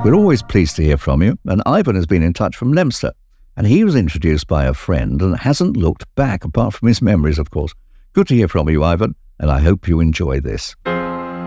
We're always pleased to hear from you, and Ivan has been in touch from Leominster, and he was introduced by a friend and hasn't looked back, apart from his memories, of course. Good to hear from you, Ivan, and I hope you enjoy this.